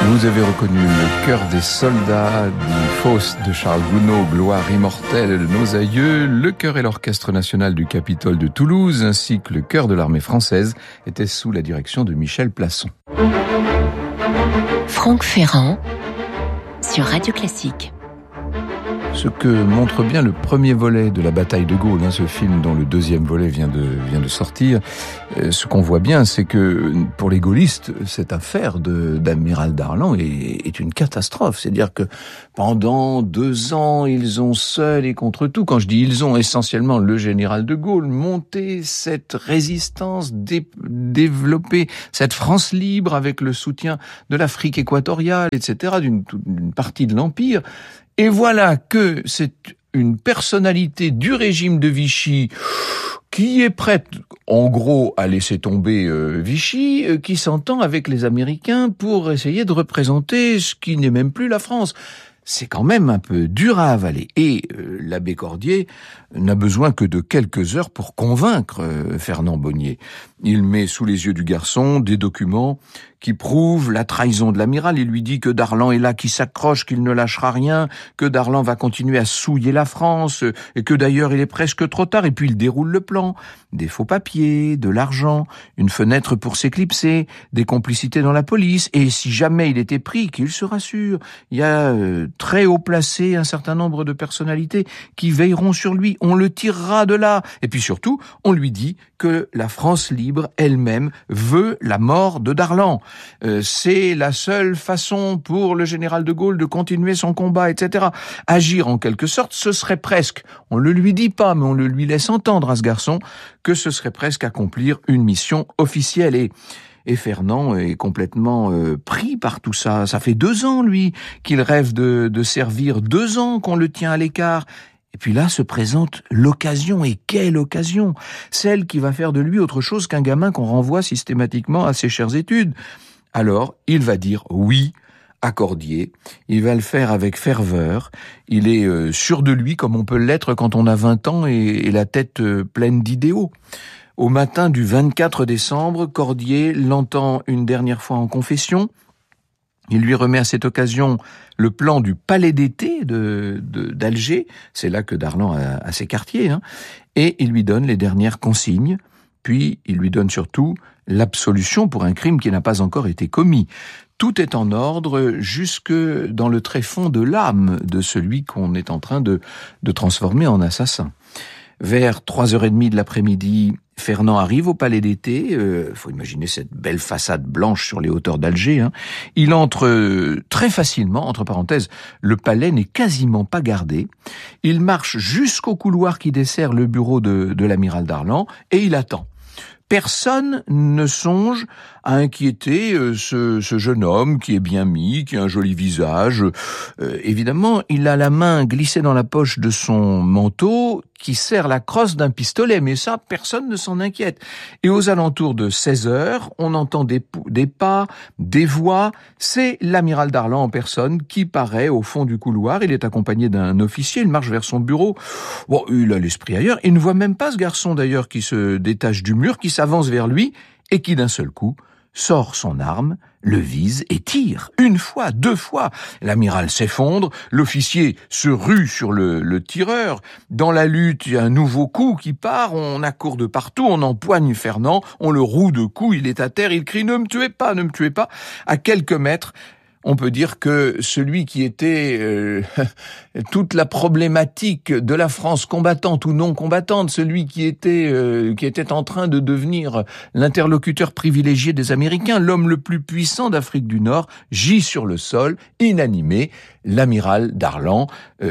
Vous avez reconnu le chœur des soldats, dit Faust de Charles Gounod, gloire immortelle de nos aïeux. Le chœur et l'orchestre national du Capitole de Toulouse, ainsi que le chœur de l'armée française, étaient sous la direction de Michel Plasson. Franck Ferrand, sur Radio Classique. Ce que montre bien le premier volet de la bataille de Gaulle, ce film dont le deuxième volet vient de sortir, ce qu'on voit bien, c'est que pour les gaullistes, cette affaire d'amiral Darlan est une catastrophe. C'est-à-dire que pendant 2 ans, ils ont seuls et contre tout, quand je dis ils ont, essentiellement le général de Gaulle, monté cette résistance, développé cette France libre avec le soutien de l'Afrique équatoriale, etc., d'une partie de l'Empire. Et voilà que c'est une personnalité du régime de Vichy qui est prête, en gros, à laisser tomber Vichy, qui s'entend avec les Américains pour essayer de représenter ce qui n'est même plus la France. C'est quand même un peu dur à avaler. Et l'abbé Cordier n'a besoin que de quelques heures pour convaincre Fernand Bonnier. Il met sous les yeux du garçon des documents qui prouvent la trahison de l'amiral. Il lui dit que Darlan est là, qui s'accroche, qu'il ne lâchera rien, que Darlan va continuer à souiller la France, et que d'ailleurs il est presque trop tard. Et puis il déroule le plan. Des faux papiers, de l'argent, une fenêtre pour s'éclipser, des complicités dans la police. Et si jamais il était pris, qu'il se rassure, il y a très haut placé un certain nombre de personnalités qui veilleront sur lui. On le tirera de là. Et puis surtout, on lui dit que la France libre elle-même veut la mort de Darlan. C'est la seule façon pour le général de Gaulle de continuer son combat, etc. Agir en quelque sorte, ce serait presque, on le lui dit pas, mais on le lui laisse entendre à ce garçon, que ce serait presque accomplir une mission officielle. Et Fernand est complètement pris par tout ça. Ça fait 2 ans, lui, qu'il rêve de servir, 2 ans qu'on le tient à l'écart. Et puis là se présente l'occasion, et quelle occasion! Celle qui va faire de lui autre chose qu'un gamin qu'on renvoie systématiquement à ses chères études. Alors, il va dire oui à Cordier, il va le faire avec ferveur, il est sûr de lui comme on peut l'être quand on a 20 ans et la tête pleine d'idéaux. Au matin du 24 décembre, Cordier l'entend une dernière fois en confession. Il lui remet à cette occasion le plan du palais d'été d'Alger, c'est là que Darlan a ses quartiers, et il lui donne les dernières consignes, puis il lui donne surtout l'absolution pour un crime qui n'a pas encore été commis. Tout est en ordre jusque dans le tréfonds de l'âme de celui qu'on est en train de transformer en assassin. Vers 3h30 de l'après-midi, Fernand arrive au palais d'été. Faut imaginer cette belle façade blanche sur les hauteurs d'Alger. Il entre très facilement, entre parenthèses, le palais n'est quasiment pas gardé. Il marche jusqu'au couloir qui dessert le bureau de l'amiral Darlan et il attend. Personne ne songe à inquiéter ce jeune homme qui est bien mis, qui a un joli visage. Évidemment, il a la main glissée dans la poche de son manteau qui serre la crosse d'un pistolet, mais ça, personne ne s'en inquiète. Et aux alentours de 16h, on entend des pas, des voix. C'est l'amiral Darlan en personne qui paraît au fond du couloir. Il est accompagné d'un officier, il marche vers son bureau. Bon, il a l'esprit ailleurs. Il ne voit même pas ce garçon d'ailleurs qui se détache du mur, qui s'avance vers lui et qui d'un seul coup sort son arme, le vise et tire. 1 fois, 2 fois. L'amiral s'effondre, l'officier se rue sur le tireur. Dans la lutte, il y a un nouveau coup qui part, on accourt de partout, on empoigne Fernand, on le roue de coups, il est à terre, il crie « Ne me tuez pas, ne me tuez pas !» À quelques mètres, on peut dire que celui qui était toute la problématique de la France combattante ou non combattante, celui qui était en train de devenir l'interlocuteur privilégié des Américains, l'homme le plus puissant d'Afrique du Nord, gît sur le sol, inanimé. L'amiral Darlan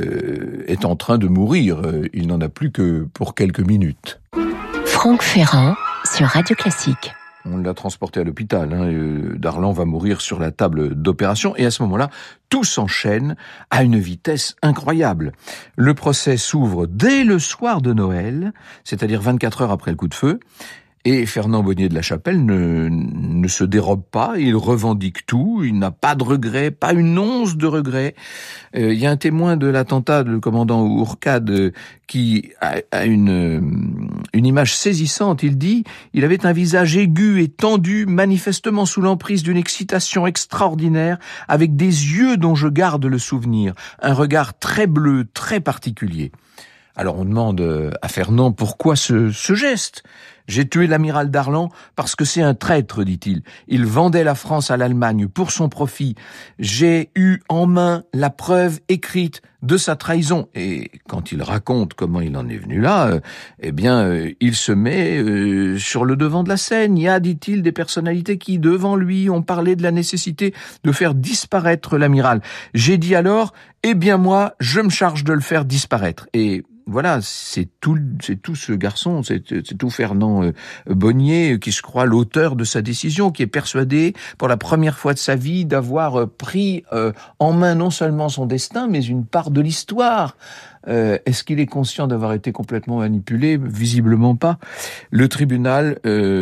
est en train de mourir. Il n'en a plus que pour quelques minutes. Franck Ferrand sur Radio Classique. On l'a transporté à l'hôpital. Darlan va mourir sur la table d'opération. Et à ce moment-là, tout s'enchaîne à une vitesse incroyable. Le procès s'ouvre dès le soir de Noël, c'est-à-dire 24 heures après le coup de feu. Et Fernand Bonnier de la Chapelle ne se dérobe pas, il revendique tout, il n'a pas de regret, pas une once de regret. Il y a un témoin de l'attentat du commandant Ourcade qui a une image saisissante. Il dit « Il avait un visage aigu et tendu, manifestement sous l'emprise d'une excitation extraordinaire, avec des yeux dont je garde le souvenir, un regard très bleu, très particulier. » Alors on demande à Fernand pourquoi ce geste. « J'ai tué l'amiral Darlan parce que c'est un traître, dit-il. Il vendait la France à l'Allemagne pour son profit. J'ai eu en main la preuve écrite de sa trahison. » Et quand il raconte comment il en est venu là, il se met sur le devant de la scène. Il y a, dit-il, des personnalités qui, devant lui, ont parlé de la nécessité de faire disparaître l'amiral. J'ai dit alors, moi, je me charge de le faire disparaître. Et voilà, c'est tout ce garçon, c'est tout Fernand Bonnier qui se croit l'auteur de sa décision, qui est persuadé pour la première fois de sa vie d'avoir pris en main non seulement son destin, mais une part de l'histoire. Est-ce qu'il est conscient d'avoir été complètement manipulé ? Visiblement pas. Le tribunal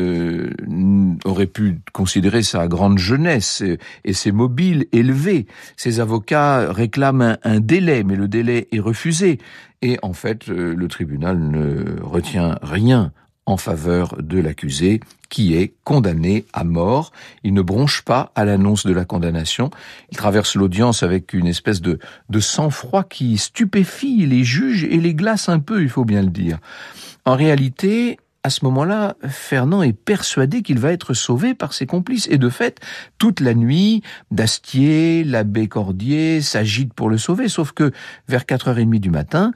aurait pu considérer sa grande jeunesse et ses mobiles élevés. Ses avocats réclament un délai, mais le délai est refusé. Et en fait, le tribunal ne retient rien en faveur de l'accusé, qui est condamné à mort. Il ne bronche pas à l'annonce de la condamnation. Il traverse l'audience avec une espèce de sang-froid qui stupéfie les juges et les glace un peu, il faut bien le dire. En réalité, à ce moment-là, Fernand est persuadé qu'il va être sauvé par ses complices. Et de fait, toute la nuit, Dastier, l'abbé Cordier s'agitent pour le sauver. Sauf que vers 4h30 du matin,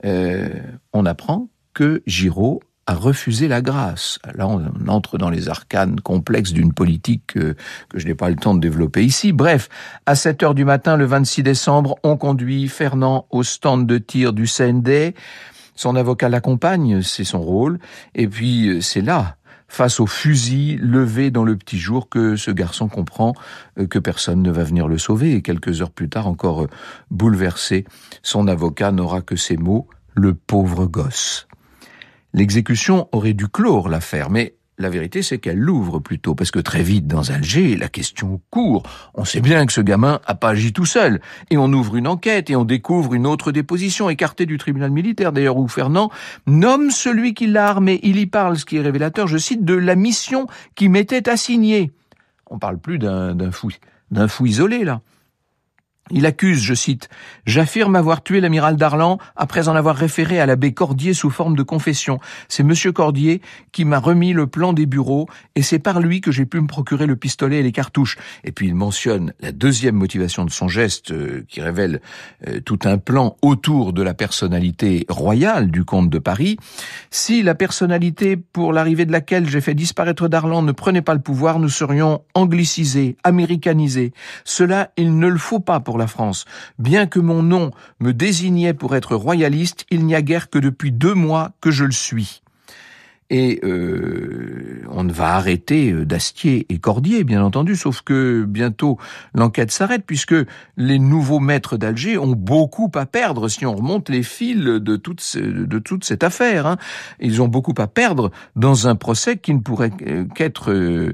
on apprend que Giraud a refusé la grâce. Là, on entre dans les arcanes complexes d'une politique que je n'ai pas le temps de développer ici. Bref, à 7h du matin, le 26 décembre, on conduit Fernand au stand de tir du CND. Son avocat l'accompagne, c'est son rôle. Et puis, c'est là, face au fusil levé dans le petit jour, que ce garçon comprend que personne ne va venir le sauver. Et quelques heures plus tard, encore bouleversé, son avocat n'aura que ces mots, « le pauvre gosse ». L'exécution aurait dû clore l'affaire, mais la vérité c'est qu'elle l'ouvre plutôt, parce que très vite dans Alger, la question court. On sait bien que ce gamin a pas agi tout seul, et on ouvre une enquête, et on découvre une autre déposition, écartée du tribunal militaire d'ailleurs, où Fernand nomme celui qui l'a armé. Il y parle, ce qui est révélateur, je cite, de la mission qui m'était assignée. On parle plus d'un fou isolé là. Il accuse, je cite, « J'affirme avoir tué l'amiral Darlan après en avoir référé à l'abbé Cordier sous forme de confession. C'est monsieur Cordier qui m'a remis le plan des bureaux et c'est par lui que j'ai pu me procurer le pistolet et les cartouches. » Et puis il mentionne la deuxième motivation de son geste qui révèle tout un plan autour de la personnalité royale du comte de Paris. « Si la personnalité pour l'arrivée de laquelle j'ai fait disparaître Darlan ne prenait pas le pouvoir, nous serions anglicisés, américanisés. Cela, il ne le faut pas pour la France. Bien que mon nom me désignait pour être royaliste, il n'y a guère que depuis 2 mois que je le suis. » Et on va arrêter Dastier et Cordier, bien entendu, sauf que bientôt l'enquête s'arrête, puisque les nouveaux maîtres d'Alger ont beaucoup à perdre, si on remonte les fils de toute cette affaire. Hein. Ils ont beaucoup à perdre dans un procès qui ne pourrait qu'être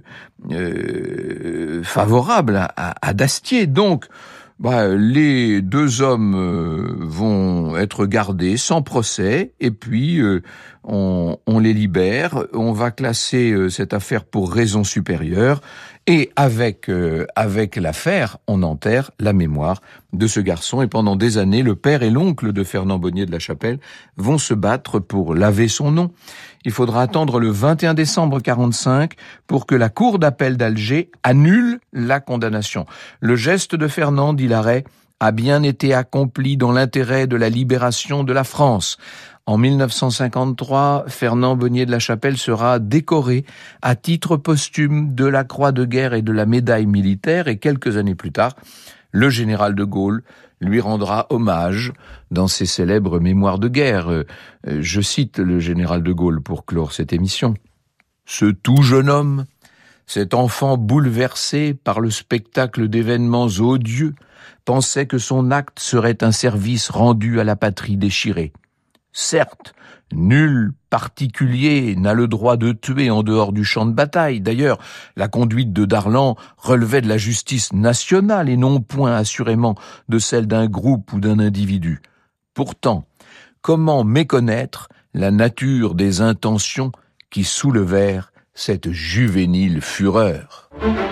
favorable à Dastier. Donc, les 2 hommes vont être gardés sans procès et puis on les libère. On va classer cette affaire pour raison supérieure et avec l'affaire, on enterre la mémoire de ce garçon. Et pendant des années, le père et l'oncle de Fernand Bonnier de la Chapelle vont se battre pour laver son nom. Il faudra attendre le 21 décembre 1945 pour que la cour d'appel d'Alger annule la condamnation. Le geste de Fernand, dit l'arrêt, a bien été accompli dans l'intérêt de la libération de la France. En 1953, Fernand Bonnier de la Chapelle sera décoré à titre posthume de la Croix de guerre et de la médaille militaire, et quelques années plus tard, le général de Gaulle lui rendra hommage dans ses célèbres mémoires de guerre. Je cite le général de Gaulle pour clore cette émission. « Ce tout jeune homme, cet enfant bouleversé par le spectacle d'événements odieux, pensait que son acte serait un service rendu à la patrie déchirée. Certes, nul particulier n'a le droit de tuer en dehors du champ de bataille. D'ailleurs, la conduite de Darlan relevait de la justice nationale et non point assurément de celle d'un groupe ou d'un individu. Pourtant, comment méconnaître la nature des intentions qui soulevèrent cette juvénile fureur?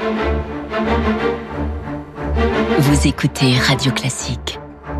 Vous écoutez Radio Classique.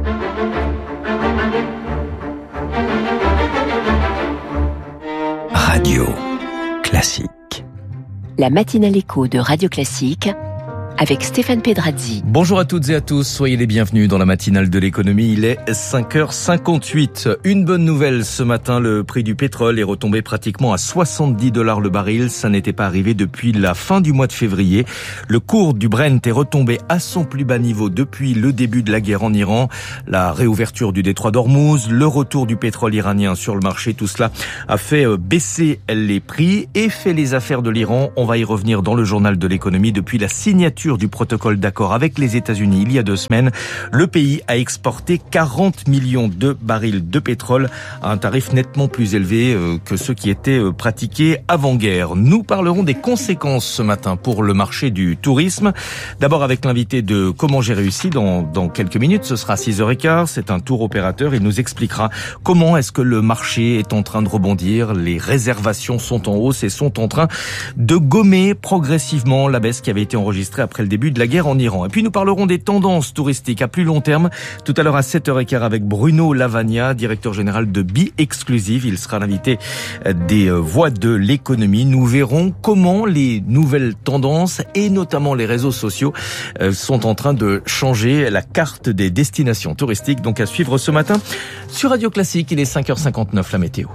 Radio Classique. La matinale écho de Radio Classique avec Stéphane Pedrazzi. Bonjour à toutes et à tous, soyez les bienvenus dans la matinale de l'économie. Il est 5h58. Une bonne nouvelle ce matin, le prix du pétrole est retombé pratiquement à $70 le baril. Ça n'était pas arrivé depuis la fin du mois de février. Le cours du Brent est retombé à son plus bas niveau depuis le début de la guerre en Iran. La réouverture du détroit d'Ormuz, le retour du pétrole iranien sur le marché, tout cela a fait baisser les prix et fait les affaires de l'Iran. On va y revenir dans le journal de l'économie. Depuis la signature du protocole d'accord avec les États-Unis il y a 2 semaines, le pays a exporté 40 millions de barils de pétrole à un tarif nettement plus élevé que ceux qui étaient pratiqués avant-guerre. Nous parlerons des conséquences ce matin pour le marché du tourisme. D'abord avec l'invité de Comment j'ai réussi dans quelques minutes. Ce sera 6h15. C'est un tour opérateur. Il nous expliquera comment est-ce que le marché est en train de rebondir. Les réservations sont en hausse et sont en train de gommer progressivement la baisse qui avait été enregistrée après le début de la guerre en Iran. Et puis nous parlerons des tendances touristiques à plus long terme tout à l'heure à 7h15 avec Bruno Lavagna, directeur général de Bi-Exclusive. Il sera l'invité des Voix de l'économie. Nous verrons comment les nouvelles tendances et notamment les réseaux sociaux sont en train de changer la carte des destinations touristiques. Donc à suivre ce matin sur Radio Classique. Il est 5h59, la météo.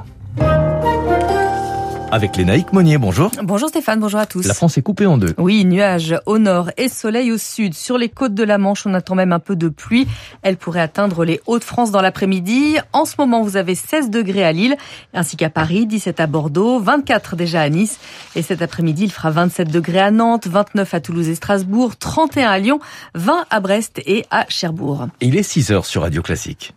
Avec Lénaïque Monnier, bonjour. Bonjour Stéphane, bonjour à tous. La France est coupée en deux. Oui, nuages au nord et soleil au sud. Sur les côtes de la Manche, on attend même un peu de pluie. Elle pourrait atteindre les Hauts-de-France dans l'après-midi. En ce moment, vous avez 16 degrés à Lille, ainsi qu'à Paris, 17 à Bordeaux, 24 déjà à Nice. Et cet après-midi, il fera 27 degrés à Nantes, 29 à Toulouse et Strasbourg, 31 à Lyon, 20 à Brest et à Cherbourg. Et il est 6h sur Radio Classique.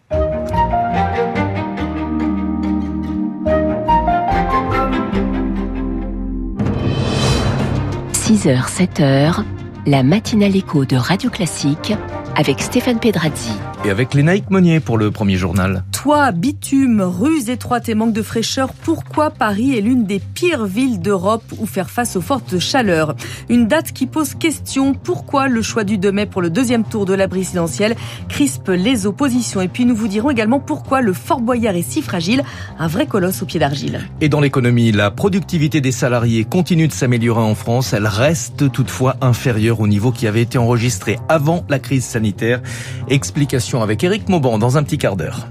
6h, 7h, la matinale écho de Radio Classique avec Stéphane Pedrazzi. Et avec Lénaïque Monnier pour le premier journal. Toits, bitume, rues étroites et manque de fraîcheur. Pourquoi Paris est l'une des pires villes d'Europe où faire face aux fortes chaleurs? Une date qui pose question. Pourquoi le choix du 2 mai pour le deuxième tour de la présidentielle crispe les oppositions? Et puis nous vous dirons également pourquoi le Fort Boyard est si fragile, un vrai colosse au pied d'argile. Et dans l'économie, la productivité des salariés continue de s'améliorer en France. Elle reste toutefois inférieure au niveau qui avait été enregistré avant la crise sanitaire. Explication avec Éric Mauban dans un petit quart d'heure.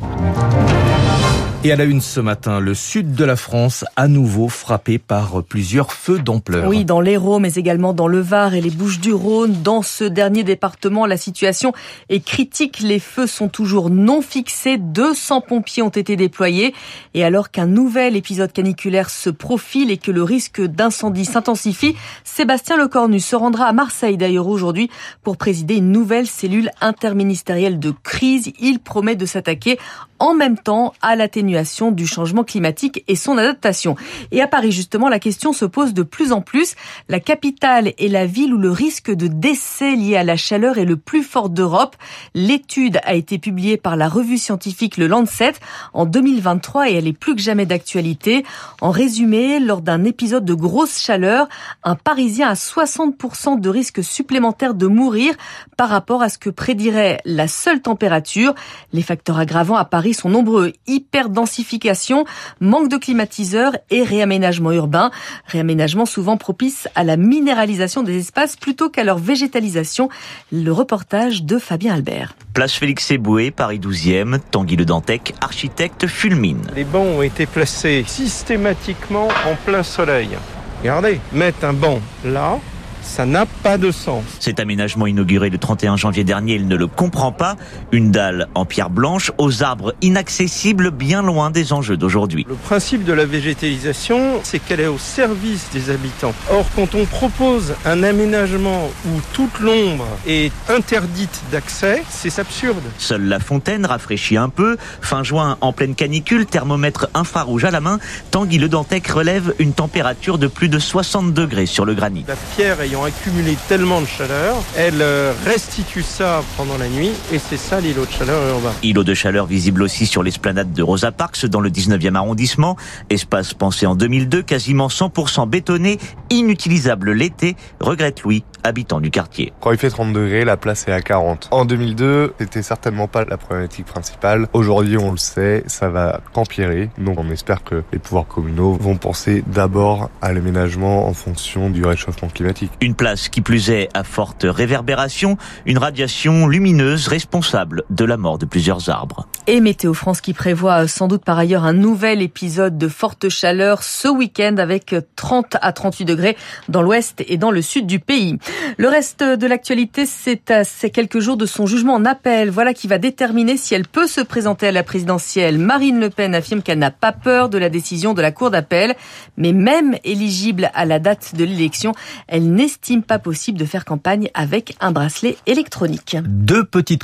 Et à la une ce matin, le sud de la France à nouveau frappé par plusieurs feux d'ampleur. Oui, dans l'Hérault, mais également dans le Var et les Bouches-du-Rhône. Dans ce dernier département, la situation est critique. Les feux sont toujours non fixés. 200 pompiers ont été déployés. Et alors qu'un nouvel épisode caniculaire se profile et que le risque d'incendie s'intensifie, Sébastien Lecornu se rendra à Marseille d'ailleurs aujourd'hui pour présider une nouvelle cellule interministérielle de crise. Il promet de s'attaquer en même temps à l'atténuation du changement climatique et son adaptation. Et à Paris, justement, la question se pose de plus en plus. La capitale est la ville où le risque de décès lié à la chaleur est le plus fort d'Europe. L'étude a été publiée par la revue scientifique Le Lancet en 2023 et elle est plus que jamais d'actualité. En résumé, lors d'un épisode de grosse chaleur, un Parisien a 60% de risque supplémentaire de mourir par rapport à ce que prédirait la seule température. Les facteurs aggravants à Paris sont nombreux. Hyperdensification, manque de climatiseurs et réaménagement urbain. Réaménagement souvent propice à la minéralisation des espaces plutôt qu'à leur végétalisation. Le reportage de Fabien Albert. Place Félix Éboué, Paris 12e, Tanguy Le Dantec, architecte, fulmine. Les bancs ont été placés systématiquement en plein soleil. Regardez, mettre un banc là, Ça n'a pas de sens. Cet aménagement inauguré le 31 janvier dernier, il ne le comprend pas. Une dalle en pierre blanche aux arbres inaccessibles, bien loin des enjeux d'aujourd'hui. Le principe de la végétalisation, c'est qu'elle est au service des habitants. Or, quand on propose un aménagement où toute l'ombre est interdite d'accès, c'est absurde. Seule la fontaine rafraîchit un peu. Fin juin, en pleine canicule, thermomètre infrarouge à la main, Tanguy Le Dantec relève une température de plus de 60 degrés sur le granit. La pierre ayant accumulé tellement de chaleur, elle restitue ça pendant la nuit et c'est ça l'îlot de chaleur urbain. Îlot de chaleur visible aussi sur l'esplanade de Rosa Parks dans le 19e arrondissement. Espace pensé en 2002, quasiment 100% bétonné, inutilisable l'été, regrette Louis, habitant du quartier. Quand il fait 30 degrés, la place est à 40. En 2002, c'était certainement pas la problématique principale. Aujourd'hui, on le sait, ça va qu'empirer. Donc on espère que les pouvoirs communaux vont penser d'abord à l'aménagement en fonction du réchauffement climatique. Une place qui plus est à forte réverbération, une radiation lumineuse responsable de la mort de plusieurs arbres. Et Météo France qui prévoit sans doute par ailleurs un nouvel épisode de forte chaleur ce week-end avec 30 à 38 degrés dans l'ouest et dans le sud du pays. Le reste de l'actualité, c'est à ces quelques jours de son jugement en appel. Voilà qui va déterminer si elle peut se présenter à la présidentielle. Marine Le Pen affirme qu'elle n'a pas peur de la décision de la Cour d'appel, mais même éligible à la date de l'élection, elle n'estime pas possible de faire campagne avec un bracelet électronique. Deux petites